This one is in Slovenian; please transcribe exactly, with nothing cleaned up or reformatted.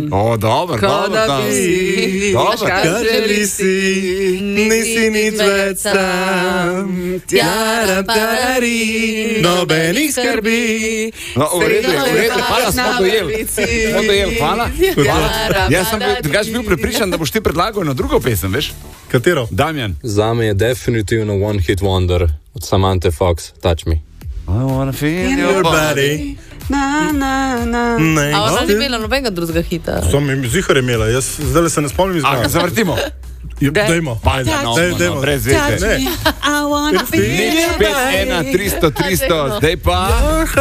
O, dobro, Ko da dobro. bi si, Dobro. kar želi si, nisi nič več sam. Tjara, tari, nobenih skrbi. No, v redu, je, v redu, hvala, smo dojeli. Smo dojeli, hvala. hvala. Jaz sem bil, drugač bil prepričan, da boš ti predlagal eno drugo pesem, veš? Katero? Damjan. Zame je definitivno One Hit Wonder od Samanthe Fox, Touch Me. I wanna feel Your your body. body. Na, na, na. Ne. A ona ni imela nobenega drugega hita. Som jim zihar imela, jaz zdaj se ne spomnim A, izgleda. ga zavrtimo. Dajmo. Pa, no, Daj, no, dajmo. brez veze. Ne. I wanna feel Nič, your pet, body. ena, tristo, tristo, zdaj pa...